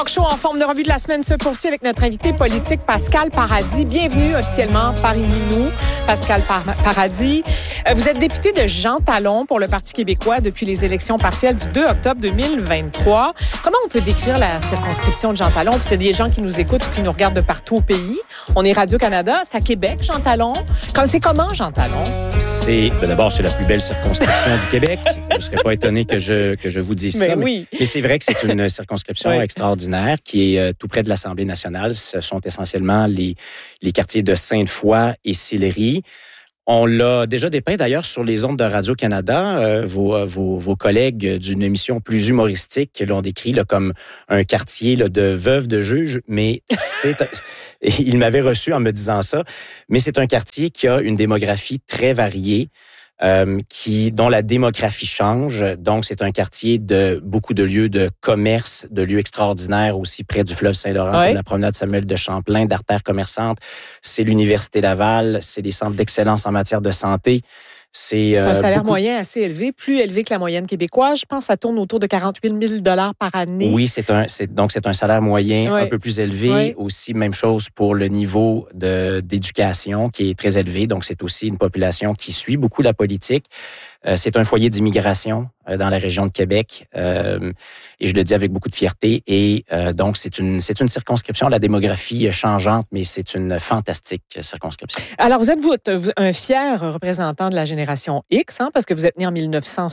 Show en forme de revue de la semaine se poursuit avec notre invité politique Pascal Paradis. Bienvenue officiellement parmi nous, Pascal Paradis. Vous êtes député de Jean Talon pour le Parti québécois depuis les élections partielles du 2 octobre 2023. Comment on peut décrire la circonscription de Jean Talon? Puis c'est des gens qui nous écoutent ou qui nous regardent de partout au pays. On est Radio-Canada, c'est à Québec, Jean Talon. C'est comment, Jean Talon? D'abord, c'est la plus belle circonscription du Québec. Vous ne serez pas étonné que je vous dise ça. Oui. Mais c'est vrai que c'est une circonscription extraordinaire qui est tout près de l'Assemblée nationale. Ce sont essentiellement les quartiers de Sainte-Foy et Sillery. On l'a déjà dépeint d'ailleurs sur les ondes de Radio-Canada. Vos collègues d'une émission plus humoristique l'ont décrit là, comme un quartier là, de veuves de juges, mais il m'avait reçu en me disant ça. Mais c'est un quartier qui a une démographie très variée. Dont la démographie change. Donc, c'est un quartier de beaucoup de lieux de commerce, de lieux extraordinaires aussi près du fleuve Saint-Laurent, comme la promenade Samuel de Champlain, d'artères commerçantes. C'est l'Université Laval, c'est des centres d'excellence en matière de santé. C'est un salaire moyen assez élevé, plus élevé que la moyenne québécoise. Je pense que ça tourne autour de 48 000 $ par année. Oui, c'est un salaire moyen un peu plus élevé. Oui. Aussi, même chose pour le niveau d'éducation qui est très élevé. Donc, c'est aussi une population qui suit beaucoup la politique. C'est un foyer d'immigration dans la région de Québec et je le dis avec beaucoup de fierté. Et donc, c'est une circonscription, la démographie changeante, mais c'est une fantastique circonscription. Alors, vous êtes un fier représentant de la génération X, parce que vous êtes né en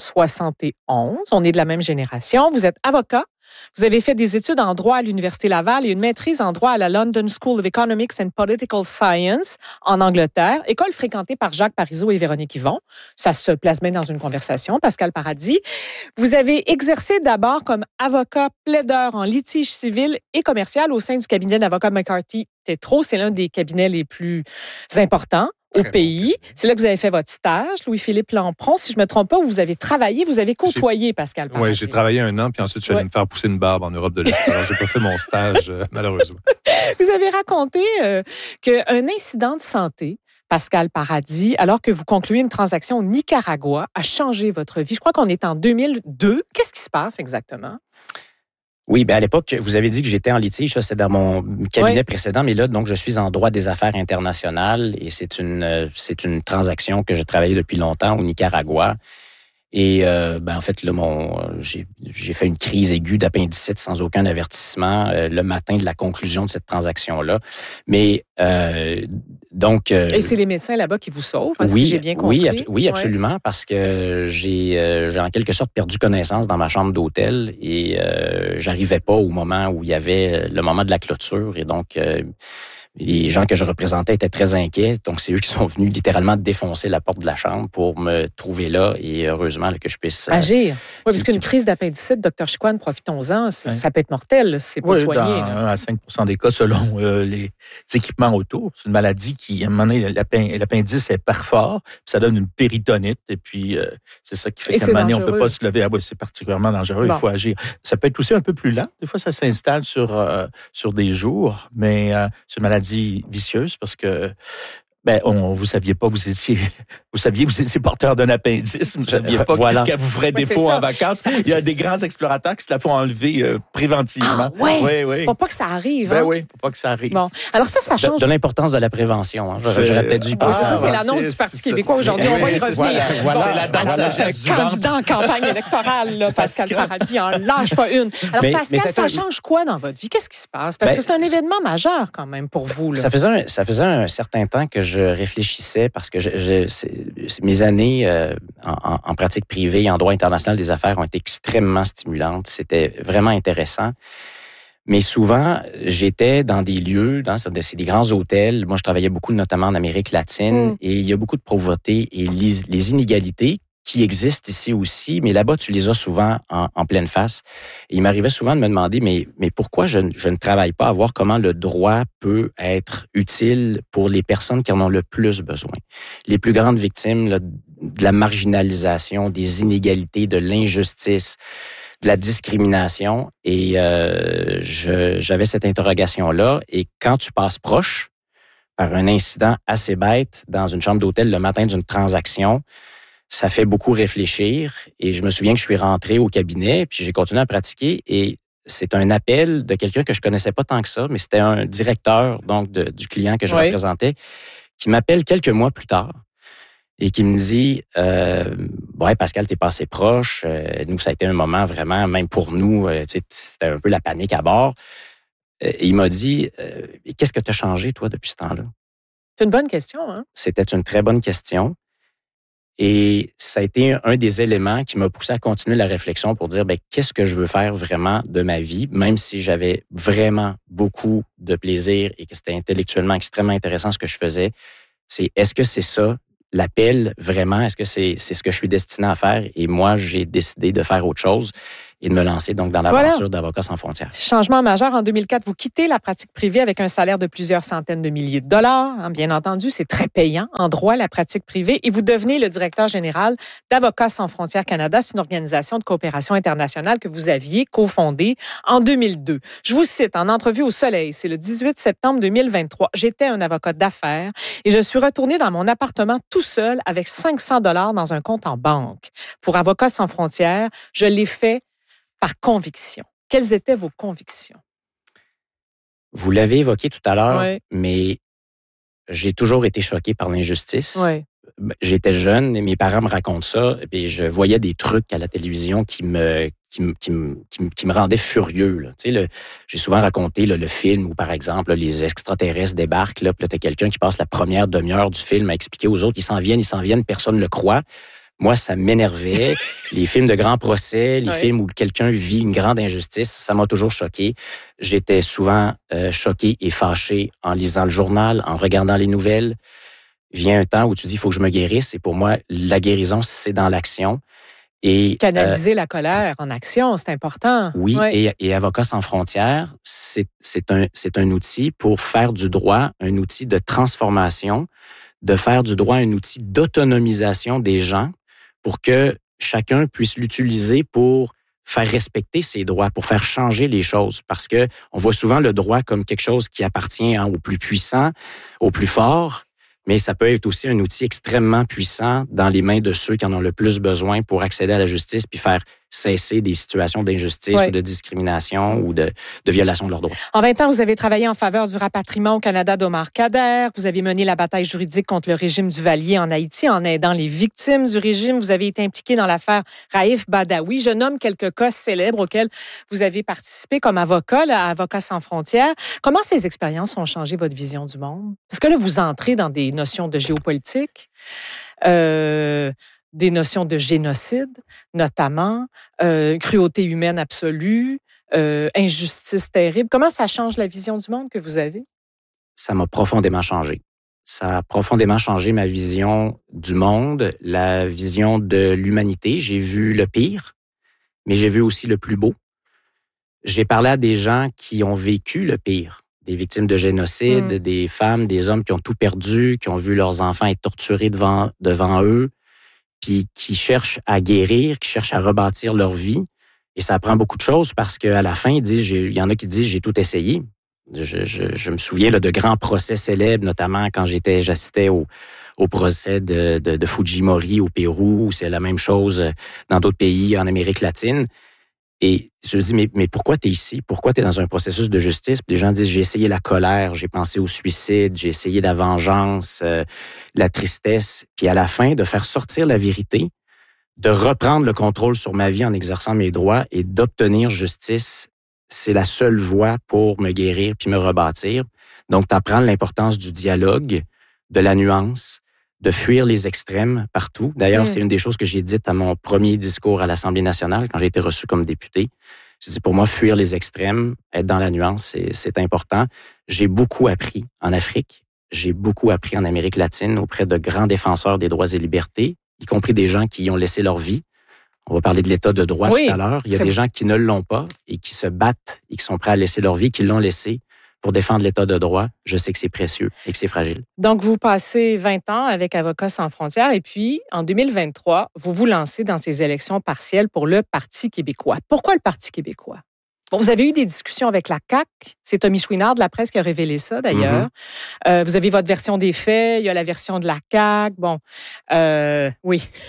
1971. On est de la même génération. Vous êtes avocat. Vous avez fait des études en droit à l'Université Laval et une maîtrise en droit à la London School of Economics and Political Science en Angleterre, école fréquentée par Jacques Parizeau et Véronique Yvon. Ça se place bien dans une conversation, Pascal Paradis. Vous avez exercé d'abord comme avocat plaideur en litige civil et commercial au sein du cabinet d'avocat McCarthy-Tétrault. C'est l'un des cabinets les plus importants au pays. C'est là que vous avez fait votre stage, Louis-Philippe Lampron. Si je ne me trompe pas, vous avez travaillé, vous avez côtoyé Pascal Paradis. Oui, j'ai travaillé 1 an, puis ensuite, je suis allé me faire pousser une barbe en Europe de l'Est. Alors, j'ai pas fait mon stage, malheureusement. Vous avez raconté qu'un incident de santé, Pascal Paradis, alors que vous concluez une transaction au Nicaragua, a changé votre vie. Je crois qu'on est en 2002. Qu'est-ce qui se passe exactement? Oui, à l'époque, vous avez dit que j'étais en litige, ça c'est dans mon cabinet précédent, mais là, donc, je suis en droit des affaires internationales et c'est une transaction que j'ai travaillée depuis longtemps au Nicaragua. Et en fait, là, j'ai fait une crise aiguë d'appendicite sans aucun avertissement le matin de la conclusion de cette transaction-là. Mais donc... Et c'est les médecins là-bas qui vous sauvent, si j'ai bien compris? Oui, absolument, parce que j'ai en quelque sorte perdu connaissance dans ma chambre d'hôtel et j'arrivais pas au moment où il y avait le moment de la clôture. Et donc... les gens que je représentais étaient très inquiets. Donc, c'est eux qui sont venus littéralement défoncer la porte de la chambre pour me trouver là et heureusement là, que je puisse... agir. Oui, parce qu'une crise d'appendicite, Dr. Chicoine, profitons-en, ça peut être mortel, c'est pas soigné. Dans 1 à 5 % des cas, selon les équipements auto. C'est une maladie qui, à un moment donné, l'appendice est par fort, puis ça donne une péritonite, et puis c'est ça qui fait qu'à un moment donné, on ne peut pas se lever. Ah oui, c'est particulièrement dangereux, il faut agir. Ça peut être aussi un peu plus lent. Des fois, ça s'installe sur des jours, mais c'est une maladie vicieuse parce que vous saviez pas que vous étiez porteur d'un appendice, vous saviez pas qu'elle vous ferait défaut en vacances. Il y a des grands explorateurs qui se la font enlever préventivement. Oui. Pour pas que ça arrive. Oui, pour pas que ça arrive. Bon, alors ça change. De l'importance de la prévention. J'aurais peut-être dû y penser. C'est l'annonce du Parti québécois aujourd'hui. On va y revenir. C'est la date sagesse du ventre. Candidat en campagne électorale, Pascal Paradis, en lâche pas une. Alors, Pascal, ça change quoi dans votre vie? Qu'est-ce qui se passe? Parce que c'est un événement majeur quand même pour vous. Ça faisait un certain temps que je réfléchissais parce que mes années en pratique privée et en droit international des affaires ont été extrêmement stimulantes. C'était vraiment intéressant. Mais souvent, j'étais dans des lieux, c'est des grands hôtels. Moi, je travaillais beaucoup, notamment en Amérique latine, et il y a beaucoup de pauvreté et les inégalités qui existent ici aussi, mais là-bas, tu les as souvent en pleine face. Et il m'arrivait souvent de me demander, mais pourquoi je ne travaille pas à voir comment le droit peut être utile pour les personnes qui en ont le plus besoin. Les plus grandes victimes là, de la marginalisation, des inégalités, de l'injustice, de la discrimination. Et j'avais cette interrogation-là. Et quand tu passes proche, par un incident assez bête, dans une chambre d'hôtel le matin d'une transaction, ça fait beaucoup réfléchir. Et je me souviens que je suis rentré au cabinet, puis j'ai continué à pratiquer. Et c'est un appel de quelqu'un que je connaissais pas tant que ça, mais c'était un directeur donc du client que je représentais, qui m'appelle quelques mois plus tard et qui me dit ouais, Pascal, t'es pas assez proche. Nous, ça a été un moment vraiment, même pour nous, c'était un peu la panique à bord. Et il m'a dit qu'est-ce que tu as changé, toi, depuis ce temps-là? C'est une bonne question, hein? C'était une très bonne question. Et ça a été un des éléments qui m'a poussé à continuer la réflexion pour dire qu'est-ce que je veux faire vraiment de ma vie, même si j'avais vraiment beaucoup de plaisir et que c'était intellectuellement extrêmement intéressant ce que je faisais. Est-ce que c'est ça l'appel vraiment? Est-ce que c'est ce que je suis destiné à faire? Et moi, j'ai décidé de faire autre chose et de me lancer donc dans l'aventure d'Avocats sans frontières. Changement majeur en 2004, vous quittez la pratique privée avec un salaire de plusieurs centaines de milliers de dollars. Bien entendu, c'est très payant en droit, la pratique privée, et vous devenez le directeur général d'Avocats sans frontières Canada. C'est une organisation de coopération internationale que vous aviez cofondée en 2002. Je vous cite en entrevue au Soleil, c'est le 18 septembre 2023. J'étais un avocat d'affaires et je suis retourné dans mon appartement tout seul avec 500 $ dans un compte en banque. Pour Avocats sans frontières, je l'ai fait par conviction. Quelles étaient vos convictions? Vous l'avez évoqué tout à l'heure, mais j'ai toujours été choqué par l'injustice. Oui. J'étais jeune et mes parents me racontent ça, et je voyais des trucs à la télévision qui me rendaient furieux. Là. Tu sais, j'ai souvent raconté le film où, par exemple, les extraterrestres débarquent, là, puis là, t'as quelqu'un qui passe la première demi-heure du film à expliquer aux autres, ils s'en viennent, personne ne le croit. Moi, ça m'énervait. Les films de grands procès, les films où quelqu'un vit une grande injustice, ça m'a toujours choqué. J'étais souvent choqué et fâché en lisant le journal, en regardant les nouvelles. Vient un temps où tu dis, il faut que je me guérisse. Et pour moi, la guérison, c'est dans l'action. Et canaliser la colère en action, c'est important. Oui, et Avocats sans frontières, c'est un outil pour faire du droit un outil de transformation, de faire du droit un outil d'autonomisation des gens, pour que chacun puisse l'utiliser pour faire respecter ses droits, pour faire changer les choses. Parce que on voit souvent le droit comme quelque chose qui appartient aux plus puissants, aux plus forts, mais ça peut être aussi un outil extrêmement puissant dans les mains de ceux qui en ont le plus besoin pour accéder à la justice puis faire cesser des situations d'injustice ou de discrimination ou de violation de leurs droits. En 20 ans, vous avez travaillé en faveur du rapatriement au Canada d'Omar Khadr. Vous avez mené la bataille juridique contre le régime Duvalier en Haïti en aidant les victimes du régime. Vous avez été impliqué dans l'affaire Raif Badawi. Je nomme quelques cas célèbres auxquels vous avez participé comme avocat, là, à Avocats sans frontières. Comment ces expériences ont changé votre vision du monde? Parce que là, vous entrez dans des notions de géopolitique, des notions de génocide, notamment, cruauté humaine absolue, injustice terrible. Comment ça change la vision du monde que vous avez? Ça m'a profondément changé. Ça a profondément changé ma vision du monde, la vision de l'humanité. J'ai vu le pire, mais j'ai vu aussi le plus beau. J'ai parlé à des gens qui ont vécu le pire, des victimes de génocide, des femmes, des hommes qui ont tout perdu, qui ont vu leurs enfants être torturés devant eux, puis qui cherchent à guérir, qui cherchent à rebâtir leur vie. Et ça prend beaucoup de choses parce qu'à la fin, il y en a qui disent « j'ai tout essayé ». Je me souviens là, de grands procès célèbres, notamment quand j'assistais au procès de Fujimori au Pérou, où c'est la même chose dans d'autres pays en Amérique latine. Et je me dis, mais pourquoi tu es ici? Pourquoi tu es dans un processus de justice? Puis les gens disent, j'ai essayé la colère, j'ai pensé au suicide, j'ai essayé la vengeance, la tristesse. Puis à la fin, de faire sortir la vérité, de reprendre le contrôle sur ma vie en exerçant mes droits et d'obtenir justice, c'est la seule voie pour me guérir puis me rebâtir. Donc, t'apprends l'importance du dialogue, de la nuance, de fuir les extrêmes partout. D'ailleurs, c'est une des choses que j'ai dites à mon premier discours à l'Assemblée nationale quand j'ai été reçu comme député. J'ai dit, pour moi, fuir les extrêmes, être dans la nuance, c'est important. J'ai beaucoup appris en Afrique. J'ai beaucoup appris en Amérique latine auprès de grands défenseurs des droits et libertés, y compris des gens qui y ont laissé leur vie. On va parler de l'état de droit tout à l'heure. Il y a des gens qui ne l'ont pas et qui se battent et qui sont prêts à laisser leur vie, qui l'ont laissé pour défendre l'état de droit. Je sais que c'est précieux et que c'est fragile. Donc, vous passez 20 ans avec Avocats sans frontières et puis, en 2023, vous vous lancez dans ces élections partielles pour le Parti québécois. Pourquoi le Parti québécois? Bon, vous avez eu des discussions avec la CAQ. C'est Tommy Chouinard de la presse qui a révélé ça, d'ailleurs. Vous avez votre version des faits. Il y a la version de la CAQ. Bon, oui.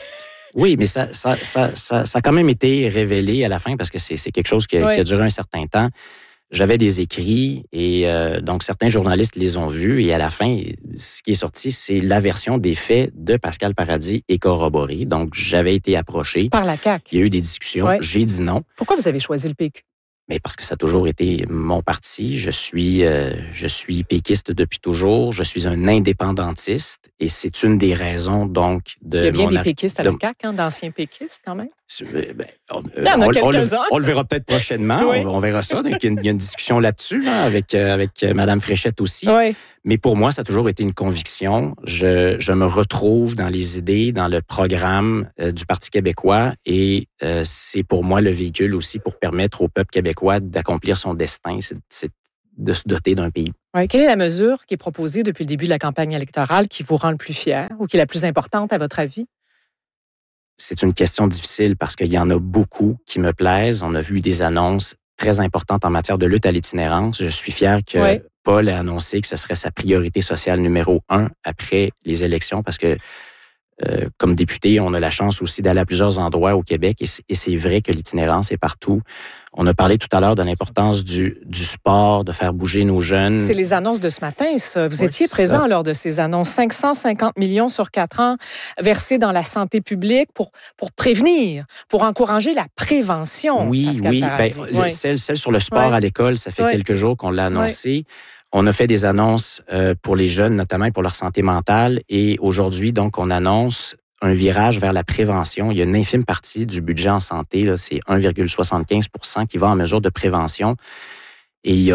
Oui, mais ça a quand même été révélé à la fin parce que c'est quelque chose qui a duré un certain temps. J'avais des écrits et donc certains journalistes les ont vus et à la fin, ce qui est sorti, c'est la version des faits de Pascal Paradis et corroborée. Donc, j'avais été approché. Par la CAQ. Il y a eu des discussions. Ouais. J'ai dit non. Pourquoi vous avez choisi le PQ? Mais parce que ça a toujours été mon parti. Je suis péquiste depuis toujours. Je suis un indépendantiste et c'est une des raisons donc de. Il y a bien des péquistes à la CAQ, d'anciens péquistes quand même. On le verra peut-être prochainement. Oui. On verra ça. Donc, il y a une discussion là-dessus avec Mme Fréchette aussi. Oui. Mais pour moi, ça a toujours été une conviction. Je me retrouve dans les idées, dans le programme du Parti québécois et c'est pour moi le véhicule aussi pour permettre au peuple québécois d'accomplir son destin, c'est de se doter d'un pays. Oui. Quelle est la mesure qui est proposée depuis le début de la campagne électorale qui vous rend le plus fier ou qui est la plus importante à votre avis? C'est une question difficile parce qu'il y en a beaucoup qui me plaisent. On a vu des annonces très importantes en matière de lutte à l'itinérance. Je suis fier que Paul a annoncé que ce serait sa priorité sociale numéro 1 après les élections parce que comme député, on a la chance aussi d'aller à plusieurs endroits au Québec et c'est vrai que l'itinérance est partout. On a parlé tout à l'heure de l'importance du sport, de faire bouger nos jeunes. C'est les annonces de ce matin, ça. Vous étiez présent lors de ces annonces. 550 millions sur 4 ans versés dans la santé publique pour prévenir, pour encourager la prévention. Oui. Celle sur le sport à l'école, ça fait quelques jours qu'on l'a annoncé. On a fait des annonces pour les jeunes, notamment pour leur santé mentale. Et aujourd'hui, donc, on annonce un virage vers la prévention. Il y a une infime partie du budget en santé, là, c'est 1,75 % qui va en mesure de prévention. Et il y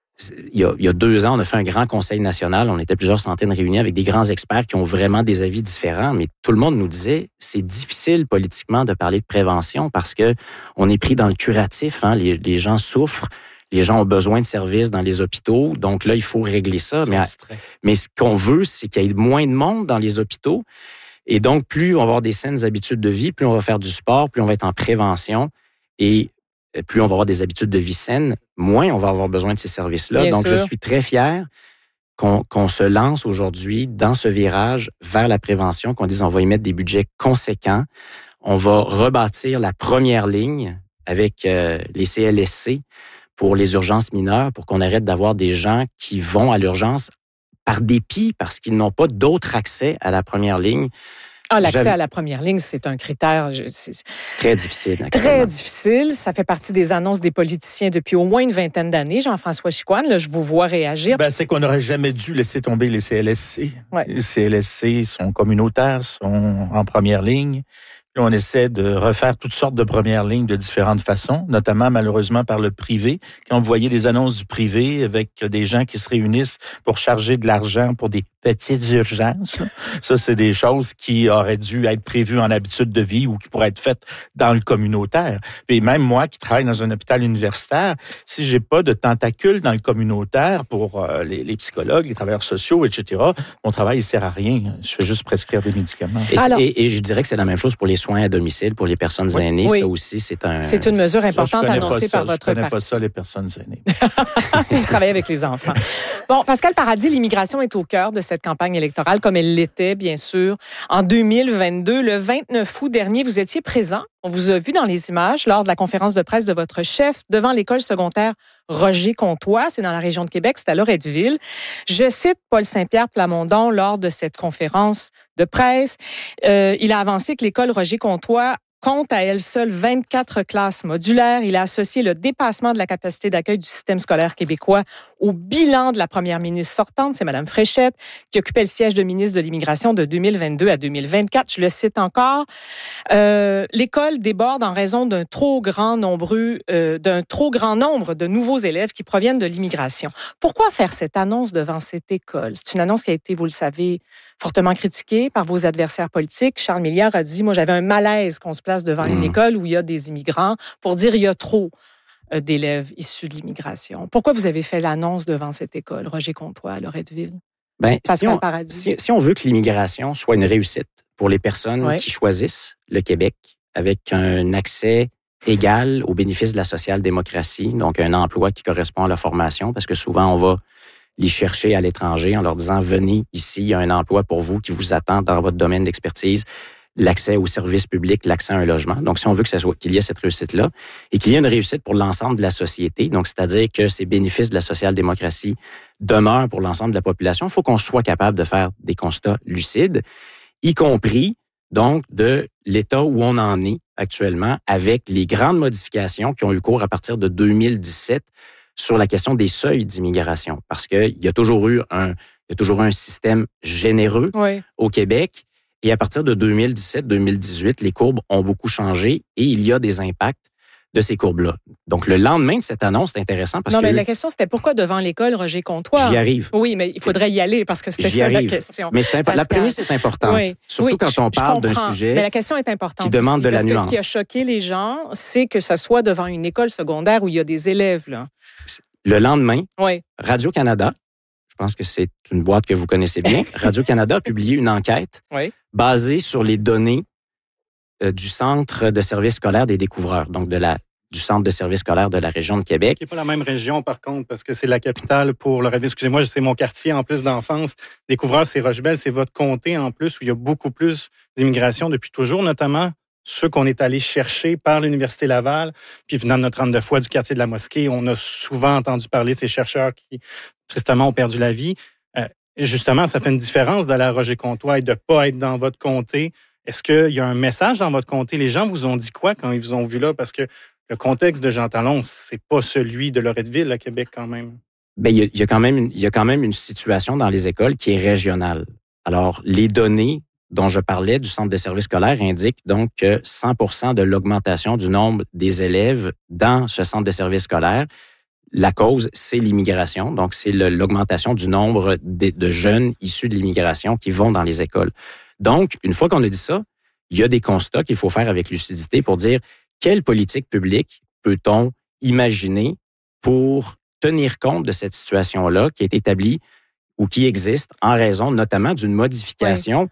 a 2 ans, on a fait un grand conseil national. On était plusieurs centaines réunis avec des grands experts qui ont vraiment des avis différents. Mais tout le monde nous disait, c'est difficile politiquement de parler de prévention parce que on est pris dans le curatif. Hein, les gens souffrent. Les gens ont besoin de services dans les hôpitaux. Donc là, il faut régler ça. Mais ce qu'on veut, c'est qu'il y ait moins de monde dans les hôpitaux. Et donc, plus on va avoir des saines habitudes de vie, plus on va faire du sport, plus on va être en prévention et plus on va avoir des habitudes de vie saines, moins on va avoir besoin de ces services-là. Bien donc, sûr. Je suis très fier qu'on se lance aujourd'hui dans ce virage vers la prévention, qu'on dise on va y mettre des budgets conséquents. On va rebâtir la première ligne avec les CLSC pour les urgences mineures, pour qu'on arrête d'avoir des gens qui vont à l'urgence par dépit, parce qu'ils n'ont pas d'autre accès à la première ligne. L'accès à la première ligne, c'est un critère très difficile. Très difficile. Ça fait partie des annonces des politiciens depuis au moins une vingtaine d'années. Jean-François Chicoine, là, je vous vois réagir. C'est qu'on n'aurait jamais dû laisser tomber les CLSC. Ouais. Les CLSC sont communautaires, sont en première ligne. On essaie de refaire toutes sortes de premières lignes de différentes façons, notamment malheureusement par le privé. Quand vous voyez des annonces du privé avec des gens qui se réunissent pour charger de l'argent pour des petites urgences, ça, c'est des choses qui auraient dû être prévues en habitude de vie ou qui pourraient être faites dans le communautaire. Et même moi qui travaille dans un hôpital universitaire, si j'ai pas de tentacules dans le communautaire pour les psychologues, les travailleurs sociaux, etc., mon travail ne sert à rien. Je fais juste prescrire des médicaments. Et je dirais que c'est la même chose pour les soins à domicile, pour les personnes aînées. Oui. Ça aussi, c'est une mesure importante annoncée par votre parti. Je connais pas ça, les personnes aînées. Vous travaillez avec les enfants. Bon, Pascal Paradis, l'immigration est au cœur de cette campagne électorale, comme elle l'était, bien sûr, en 2022. Le 29 août dernier, vous étiez présent. On vous a vu dans les images lors de la conférence de presse de votre chef devant l'école secondaire Roger Comtois. C'est dans la région de Québec, c'est à Loretteville. Je cite Paul Saint-Pierre Plamondon lors de cette conférence de presse. Il a avancé que l'école Roger Comtois compte à elle seule 24 classes modulaires. Il a associé le dépassement de la capacité d'accueil du système scolaire québécois au bilan de la première ministre sortante, c'est Mme Fréchette, qui occupait le siège de ministre de l'Immigration de 2022 à 2024. Je le cite encore. L'école déborde en raison d'un trop grand nombre de nouveaux élèves qui proviennent de l'immigration. Pourquoi faire cette annonce devant cette école? C'est une annonce qui a été, vous le savez, fortement critiquée par vos adversaires politiques. Charles Milliard a dit, moi, j'avais un malaise qu'on se place devant une école où il y a des immigrants pour dire il y a trop d'élèves issus de l'immigration. Pourquoi vous avez fait l'annonce devant cette école, Roger Comtois, à Loretteville? Si on veut que l'immigration soit une réussite pour les personnes qui choisissent le Québec avec un accès égal aux bénéfices de la social-démocratie, donc un emploi qui correspond à leur formation, parce que souvent, on va les chercher à l'étranger en leur disant « Venez ici, il y a un emploi pour vous qui vous attend dans votre domaine d'expertise ». l'accès aux services publics, l'accès à un logement. Donc, si on veut qu'il y ait cette réussite-là et qu'il y ait une réussite pour l'ensemble de la société, donc c'est-à-dire que ces bénéfices de la social-démocratie demeurent pour l'ensemble de la population, il faut qu'on soit capable de faire des constats lucides, y compris donc de l'état où on en est actuellement avec les grandes modifications qui ont eu cours à partir de 2017 sur la question des seuils d'immigration. Parce qu'il y a toujours eu un système généreux au Québec. Et à partir de 2017-2018, les courbes ont beaucoup changé et il y a des impacts de ces courbes-là. Donc, le lendemain de cette annonce, c'est intéressant parce que... Non, mais la question, c'était pourquoi devant l'école, Roger Comtois? J'y arrive. Oui, mais il faudrait y aller parce que c'était ça la question. Mais la prémisse est importante, surtout quand on parle d'un sujet mais la question est importante qui demande aussi, de la nuance. Parce que ce qui a choqué les gens, c'est que ce soit devant une école secondaire où il y a des élèves. Là. Le lendemain, Radio-Canada, je pense que c'est une boîte que vous connaissez bien, Radio-Canada a publié une enquête basée sur les données du Centre de services scolaires des découvreurs, donc du Centre de services scolaires de la région de Québec. Qui n'est pas la même région, par contre, parce que c'est la capitale pour le Reddeville. Excusez-moi, c'est mon quartier en plus d'enfance. Découvreurs, c'est Rochebelle, c'est votre comté en plus, où il y a beaucoup plus d'immigration depuis toujours, notamment ceux qu'on est allé chercher par l'Université Laval. Puis venant de notre 32 fois du quartier de la Mosquée, on a souvent entendu parler de ces chercheurs qui, tristement, ont perdu la vie. Et justement, ça fait une différence d'aller à Roger-Comtois et de ne pas être dans votre comté. Est-ce qu'il y a un message dans votre comté? Les gens vous ont dit quoi quand ils vous ont vu là? Parce que le contexte de Jean Talon, c'est pas celui de Loretteville, à Québec, quand même. Bien, il y a quand même une situation dans les écoles qui est régionale. Alors, les données dont je parlais du Centre de services scolaires indiquent donc que 100% de l'augmentation du nombre des élèves dans ce centre de services scolaires, la cause, c'est l'immigration. Donc, c'est l'augmentation du nombre de jeunes issus de l'immigration qui vont dans les écoles. Donc, une fois qu'on a dit ça, il y a des constats qu'il faut faire avec lucidité pour dire quelle politique publique peut-on imaginer pour tenir compte de cette situation-là qui est établie ou qui existe en raison notamment d'une modification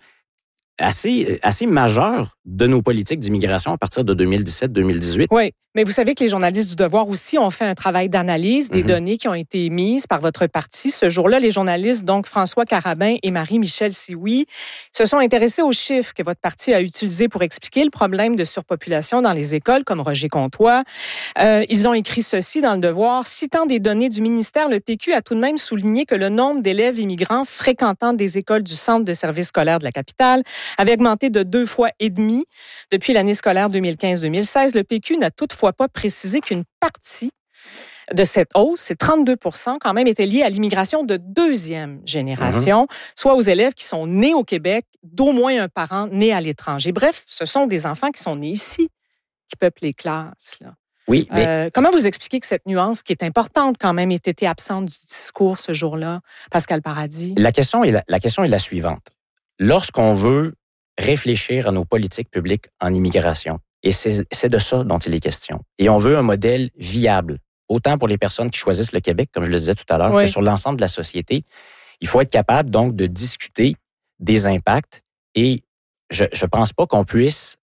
assez majeure de nos politiques d'immigration à partir de 2017-2018. Oui, mais vous savez que les journalistes du Devoir aussi ont fait un travail d'analyse des données qui ont été émises par votre parti. Ce jour-là, les journalistes, donc François Carabin et Marie-Michel Sioui, se sont intéressés aux chiffres que votre parti a utilisés pour expliquer le problème de surpopulation dans les écoles, comme Roger Comtois. Ils ont écrit ceci dans le Devoir. Citant des données du ministère, le PQ a tout de même souligné que le nombre d'élèves immigrants fréquentant des écoles du Centre de services scolaires de la capitale avait augmenté de 2,5 fois depuis l'année scolaire 2015-2016. Le PQ n'a toutefois pas précisé qu'une partie de cette hausse, c'est 32% quand même, était liée à l'immigration de deuxième génération, soit aux élèves qui sont nés au Québec, d'au moins un parent né à l'étranger. Bref, ce sont des enfants qui sont nés ici, qui peuplent les classes. Là. Oui, mais comment vous expliquez que cette nuance, qui est importante quand même, ait été absente du discours ce jour-là, Pascal Paradis? La question est la suivante. Lorsqu'on veut réfléchir à nos politiques publiques en immigration, et c'est de ça dont il est question, et on veut un modèle viable, autant pour les personnes qui choisissent le Québec, comme je le disais tout à l'heure, que sur l'ensemble de la société, il faut être capable donc de discuter des impacts, et je pense pas qu'on puisse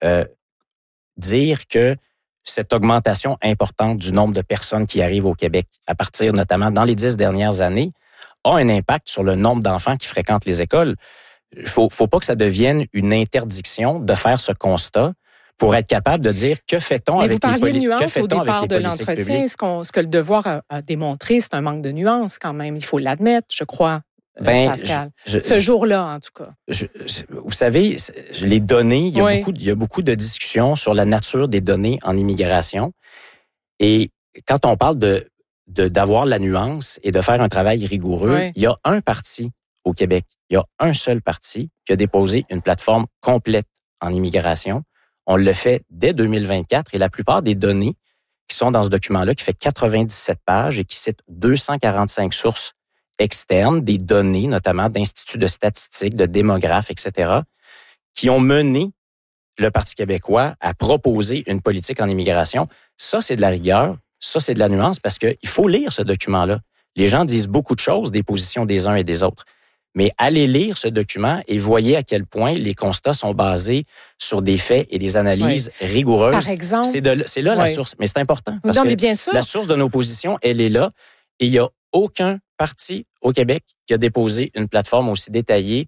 dire que cette augmentation importante du nombre de personnes qui arrivent au Québec, à partir notamment dans les 10 dernières années, a un impact sur le nombre d'enfants qui fréquentent les écoles. Il faut pas que ça devienne une interdiction de faire ce constat pour être capable de dire que fait-on avec les politiques publiques. Vous parliez de nuance au départ de l'entretien. Ce que le Devoir a démontré, c'est un manque de nuance quand même. Il faut l'admettre, je crois, Pascal. Ce jour-là, en tout cas. Vous savez, les données, il y a beaucoup de discussions sur la nature des données en immigration. Et quand on parle d'avoir la nuance et de faire un travail rigoureux, il y a un parti au Québec, il y a un seul parti qui a déposé une plateforme complète en immigration. On le fait dès 2024 et la plupart des données qui sont dans ce document-là, qui fait 97 pages et qui cite 245 sources externes, des données notamment d'instituts de statistiques, de démographes, etc., qui ont mené le Parti québécois à proposer une politique en immigration. Ça, c'est de la rigueur, ça, c'est de la nuance parce qu'il faut lire ce document-là. Les gens disent beaucoup de choses des positions des uns et des autres. Mais allez lire ce document et voyez à quel point les constats sont basés sur des faits et des analyses rigoureuses. Par exemple. C'est là la source. Mais c'est important. Parce que mais bien sûr. La source de nos positions, elle est là. Et il n'y a aucun parti au Québec qui a déposé une plateforme aussi détaillée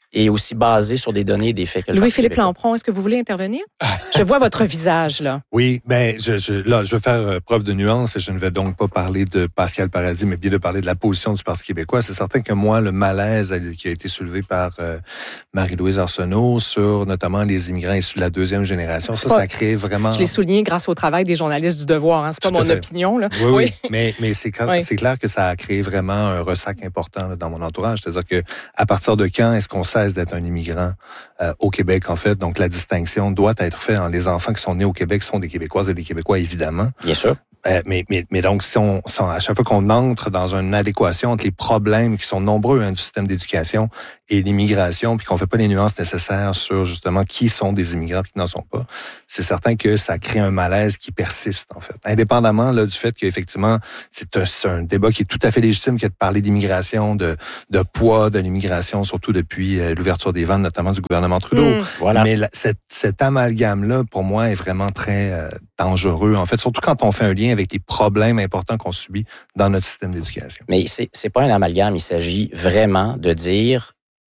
et aussi basé sur des données et des faits que Louis-Philippe Lampron, est-ce que vous voulez intervenir? Je vois votre visage, là. Oui, je vais faire preuve de nuance et je ne vais donc pas parler de Pascal Paradis, mais bien de parler de la position du Parti québécois. C'est certain que moi, le malaise qui a été soulevé par Marie-Louise Arsenault sur notamment les immigrants issus de la deuxième génération, ça a créé vraiment... Je l'ai souligné grâce au travail des journalistes du Devoir, hein. C'est pas mon opinion, là. Oui. Mais c'est clair que ça a créé vraiment un ressac important là, dans mon entourage. C'est-à-dire que à partir de quand est-ce qu'on cesse d'être un immigrant au Québec, en fait? Donc, la distinction doit être faite. Les enfants qui sont nés au Québec sont des Québécoises et des Québécois, évidemment. Bien sûr. Mais donc, si à chaque fois qu'on entre dans une adéquation entre les problèmes qui sont nombreux du système d'éducation et l'immigration, puis qu'on fait pas les nuances nécessaires sur justement qui sont des immigrants et qui n'en sont pas, c'est certain que ça crée un malaise qui persiste, en fait. Indépendamment là, du fait qu'effectivement, c'est un débat qui est tout à fait légitime que de parler d'immigration, de poids de l'immigration, surtout depuis l'ouverture des vannes, notamment du gouvernement Trudeau. Voilà. Mais cet amalgame-là, pour moi, est vraiment très dangereux, en fait, surtout quand on fait un lien avec les problèmes importants qu'on subit dans notre système d'éducation. Mais c'est pas un amalgame, il s'agit vraiment de dire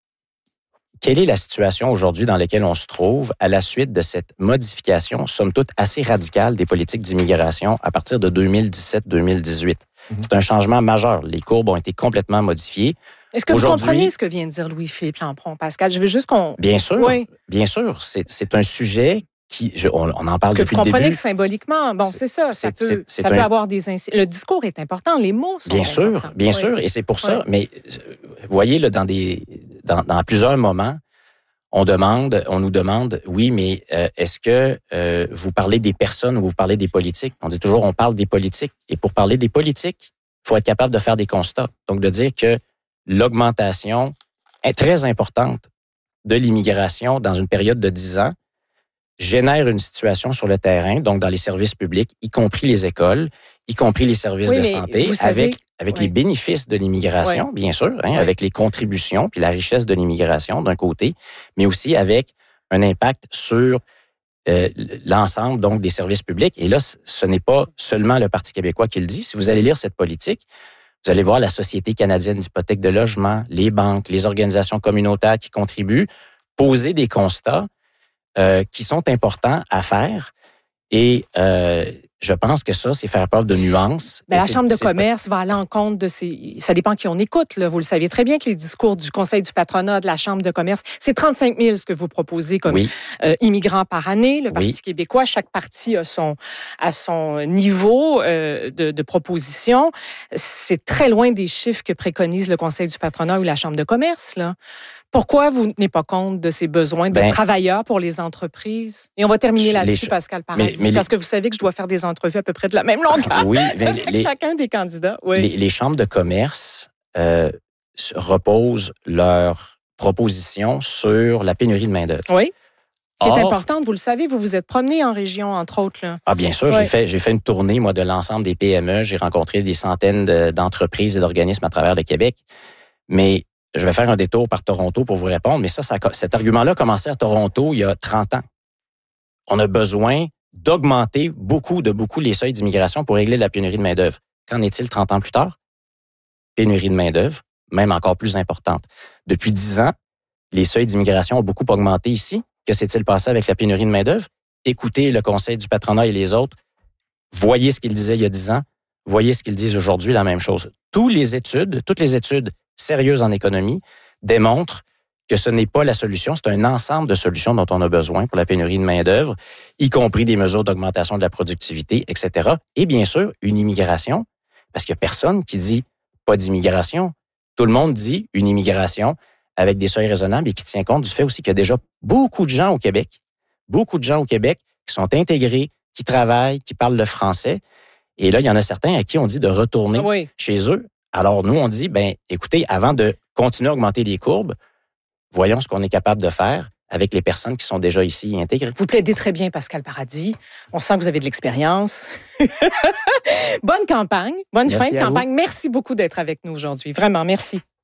quelle est la situation aujourd'hui dans laquelle on se trouve à la suite de cette modification, somme toute assez radicale des politiques d'immigration à partir de 2017-2018. C'est un changement majeur. Les courbes ont été complètement modifiées. Est-ce que vous comprenez ce que vient de dire Louis-Philippe Lampron, Pascal? Je veux juste qu'on... Bien sûr, bien sûr. C'est un sujet on en parle depuis le début. Est-ce que vous comprenez que symboliquement, c'est ça, ça peut avoir des... Le discours est important, les mots sont importants. Bien sûr, et c'est pour ça. Mais vous voyez, là, dans plusieurs moments, on nous demande, oui, mais est-ce que vous parlez des personnes ou vous parlez des politiques? On dit toujours, on parle des politiques. Et pour parler des politiques, il faut être capable de faire des constats. Donc, de dire que l'augmentation est très importante de l'immigration dans une période de 10 ans génère une situation sur le terrain, donc dans les services publics, y compris les écoles, y compris les services de santé, avec les bénéfices de l'immigration, bien sûr, avec les contributions puis la richesse de l'immigration d'un côté, mais aussi avec un impact sur l'ensemble donc des services publics. Et là, ce n'est pas seulement le Parti québécois qui le dit. Si vous allez lire cette politique, vous allez voir la Société canadienne d'hypothèque de logement, les banques, les organisations communautaires qui contribuent, poser des constats qui sont importants à faire. Et je pense que ça, c'est faire preuve de nuance. La Chambre de commerce va à l'encontre de ces... Ça dépend qui on écoute. Là. Vous le savez très bien que les discours du Conseil du patronat, de la Chambre de commerce, c'est 35 000 ce que vous proposez comme immigrants par année. Le Parti québécois, chaque parti a son niveau de proposition. C'est très loin des chiffres que préconise le Conseil du patronat ou la Chambre de commerce, là. Pourquoi vous ne tenez pas compte de ces besoins de travailleurs pour les entreprises? Et on va terminer là-dessus, Pascal Paradis, parce que vous savez que je dois faire des entrevues à peu près de la même longueur avec chacun des candidats. Oui. Les chambres de commerce reposent leurs propositions sur la pénurie de main-d'œuvre. Oui. Qui est importante, vous le savez, vous vous êtes promené en région, entre autres. Là. Ah, bien sûr, j'ai fait une tournée, moi, de l'ensemble des PME. J'ai rencontré des centaines d'entreprises et d'organismes à travers le Québec. Mais je vais faire un détour par Toronto pour vous répondre, mais cet argument-là a commencé à Toronto il y a 30 ans. On a besoin d'augmenter beaucoup les seuils d'immigration pour régler la pénurie de main-d'œuvre. Qu'en est-il 30 ans plus tard? Pénurie de main-d'œuvre, même encore plus importante. Depuis 10 ans, les seuils d'immigration ont beaucoup augmenté ici. Que s'est-il passé avec la pénurie de main-d'œuvre? Écoutez le Conseil du patronat et les autres. Voyez ce qu'ils disaient il y a 10 ans. Voyez ce qu'ils disent aujourd'hui, la même chose. Toutes les études sérieuses en économie démontrent que ce n'est pas la solution, c'est un ensemble de solutions dont on a besoin pour la pénurie de main-d'œuvre, y compris des mesures d'augmentation de la productivité, etc. Et bien sûr, une immigration, parce qu'il n'y a personne qui dit pas d'immigration. Tout le monde dit une immigration avec des seuils raisonnables et qui tient compte du fait aussi qu'il y a déjà beaucoup de gens au Québec qui sont intégrés, qui travaillent, qui parlent le français. Et là, il y en a certains à qui on dit de retourner chez eux. Alors, nous, on dit, écoutez, avant de continuer à augmenter les courbes, voyons ce qu'on est capable de faire avec les personnes qui sont déjà ici intégrées. Vous plaidez très bien, Pascal Paradis. On sent que vous avez de l'expérience. Bonne campagne, bonne fin de campagne. Merci beaucoup d'être avec nous aujourd'hui. Vraiment, merci.